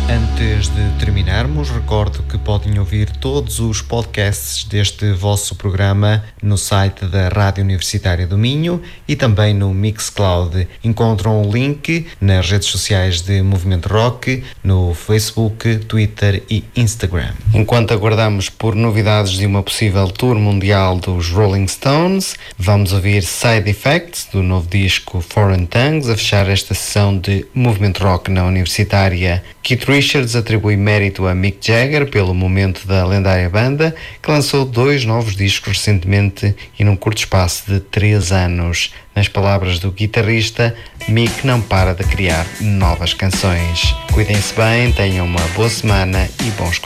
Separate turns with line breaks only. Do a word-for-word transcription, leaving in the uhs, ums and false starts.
Antes de terminarmos, recordo que podem ouvir todos os podcasts deste vosso programa no site da Rádio Universitária do Minho e também no Mixcloud. Encontram o link nas redes sociais de Movimento Rock, no Facebook, Twitter e Instagram. Enquanto aguardamos por novidades de uma possível tour mundial dos Rolling Stones, vamos ouvir Side Effects, do novo disco Foreign Tongues, a fechar esta sessão de Movimento Rock na Universitária. Keith Richards atribui mérito a Mick Jagger pelo momento da lendária banda, que lançou dois novos discos recentemente e num curto espaço de três anos. Nas palavras do guitarrista, Mick não para de criar novas canções. Cuidem-se bem, tenham uma boa semana e bons